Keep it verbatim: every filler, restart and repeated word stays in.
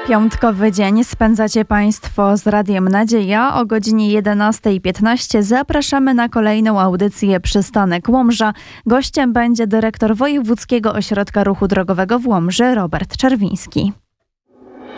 Piątkowy dzień spędzacie Państwo z Radiem Nadzieja. O godzinie jedenasta piętnaście zapraszamy na kolejną audycję Przystanek Łomża. Gościem będzie dyrektor Wojewódzkiego Ośrodka Ruchu Drogowego w Łomży Robert Czerwiński.